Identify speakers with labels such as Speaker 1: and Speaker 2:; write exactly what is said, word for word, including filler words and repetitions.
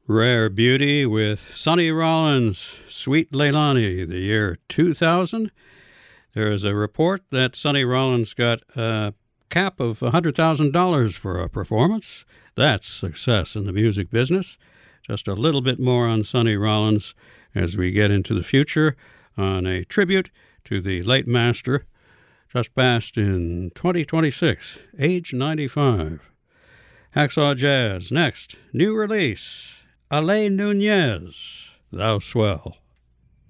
Speaker 1: Rare Beauty with Sonny Rollins, Sweet Leilani, the year two thousand. There is a report that Sonny Rollins got a cap of one hundred thousand dollars for a performance. That's success in the music business. Just a little bit more on Sonny Rollins as we get into the future on a tribute to the late master, just passed in twenty twenty-six, age ninety-five. Hacksaw Jazz next, new release, Alain Nunez, Thou Swell.